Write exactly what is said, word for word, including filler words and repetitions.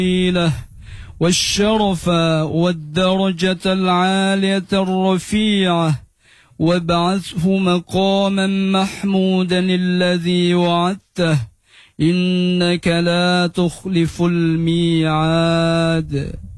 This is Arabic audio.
الفضيلة والشرف والدرجة العالية الرفيعة، وابعثه مقاما محمودا الذي وعدته، إنك لا تخلف الميعاد.